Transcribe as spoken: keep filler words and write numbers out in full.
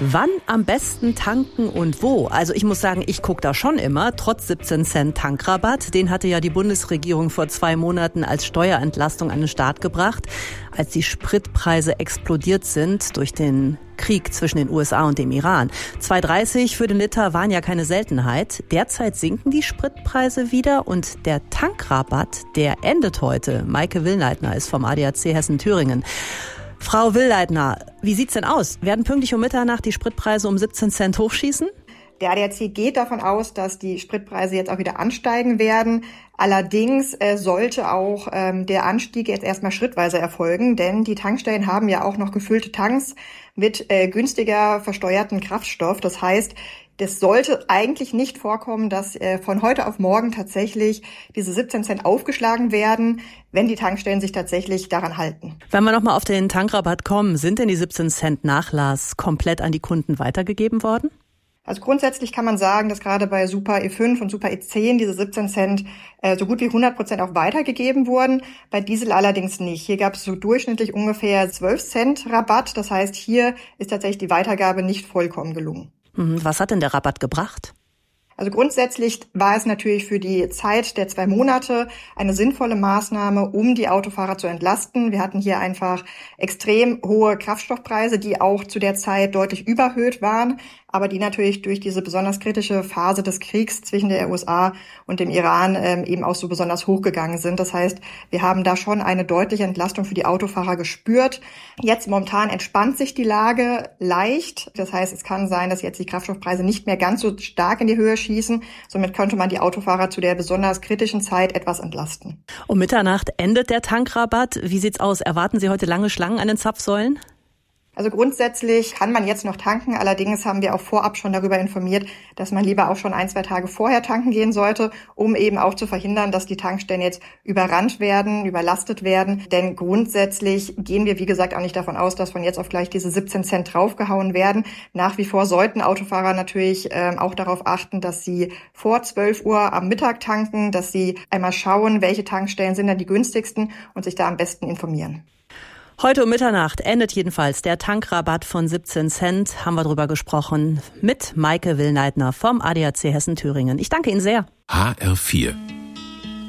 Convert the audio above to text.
Wann am besten tanken und wo? Also ich muss sagen, ich gucke da schon immer, trotz siebzehn Cent Tankrabatt. Den hatte ja die Bundesregierung vor zwei Monaten als Steuerentlastung an den Start gebracht, als die Spritpreise explodiert sind durch den Krieg zwischen den U S A und dem Iran. zwei Euro dreißig für den Liter waren ja keine Seltenheit. Derzeit sinken die Spritpreise wieder und der Tankrabatt, der endet heute. Maike Willleitner ist vom A D A C Hessen-Thüringen. Frau Willleitner, wie sieht's denn aus? Werden pünktlich um Mitternacht die Spritpreise um siebzehn Cent hochschießen? Der A D A C geht davon aus, dass die Spritpreise jetzt auch wieder ansteigen werden. Allerdings äh, sollte auch ähm, der Anstieg jetzt erstmal schrittweise erfolgen, denn die Tankstellen haben ja auch noch gefüllte Tanks mit äh, günstiger versteuerten Kraftstoff. Das heißt, das sollte eigentlich nicht vorkommen, dass äh, von heute auf morgen tatsächlich diese siebzehn Cent aufgeschlagen werden, wenn die Tankstellen sich tatsächlich daran halten. Wenn wir nochmal auf den Tankrabatt kommen, sind denn die siebzehn Cent Nachlass komplett an die Kunden weitergegeben worden? Also grundsätzlich kann man sagen, dass gerade bei Super E fünf und Super E zehn diese siebzehn Cent äh, so gut wie hundert Prozent auch weitergegeben wurden. Bei Diesel allerdings nicht. Hier gab es so durchschnittlich ungefähr zwölf Cent Rabatt. Das heißt, hier ist tatsächlich die Weitergabe nicht vollkommen gelungen. Was hat denn der Rabatt gebracht? Also grundsätzlich war es natürlich für die Zeit der zwei Monate eine sinnvolle Maßnahme, um die Autofahrer zu entlasten. Wir hatten hier einfach extrem hohe Kraftstoffpreise, die auch zu der Zeit deutlich überhöht waren, aber die natürlich durch diese besonders kritische Phase des Kriegs zwischen der U S A und dem Iran ähm, eben auch so besonders hochgegangen sind. Das heißt, wir haben da schon eine deutliche Entlastung für die Autofahrer gespürt. Jetzt momentan entspannt sich die Lage leicht. Das heißt, es kann sein, dass jetzt die Kraftstoffpreise nicht mehr ganz so stark in die Höhe schießen. Somit könnte man die Autofahrer zu der besonders kritischen Zeit etwas entlasten. Um Mitternacht endet der Tankrabatt. Wie sieht's aus? Erwarten Sie heute lange Schlangen an den Zapfsäulen? Also grundsätzlich kann man jetzt noch tanken. Allerdings haben wir auch vorab schon darüber informiert, dass man lieber auch schon ein, zwei Tage vorher tanken gehen sollte, um eben auch zu verhindern, dass die Tankstellen jetzt überrannt werden, überlastet werden. Denn grundsätzlich gehen wir, wie gesagt, auch nicht davon aus, dass von jetzt auf gleich diese siebzehn Cent draufgehauen werden. Nach wie vor sollten Autofahrer natürlich ähm, auch darauf achten, dass sie vor zwölf Uhr am Mittag tanken, dass sie einmal schauen, welche Tankstellen sind dann die günstigsten und sich da am besten informieren. Heute um Mitternacht endet jedenfalls der Tankrabatt von siebzehn Cent. Haben wir drüber gesprochen mit Maike Willleitner vom A D A C Hessen-Thüringen. Ich danke Ihnen sehr. H R vier